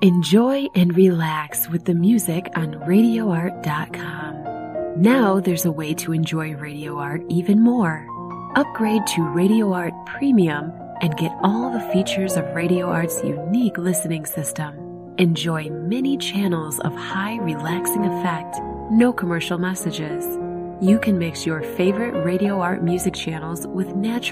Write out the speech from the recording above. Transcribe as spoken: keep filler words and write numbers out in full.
Enjoy and relax with the music on radio art dot com. Now there's a way to enjoy Radio Art even more. Upgrade to Radio Art Premium and get all the features of Radio Art's unique listening system. Enjoy many channels of high relaxing effect, no commercial messages. You can mix your favorite Radio Art music channels with natural